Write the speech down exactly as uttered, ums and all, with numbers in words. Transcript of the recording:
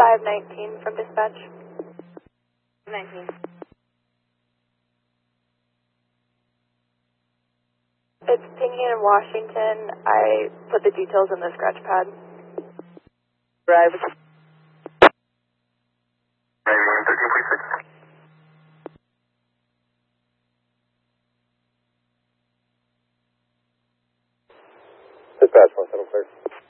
five nineteen from dispatch. nineteen. It's pinging in Washington. I put the details in the scratch pad. Drive. ninety-one thirteen forty-six. Dispatch, one seven clear.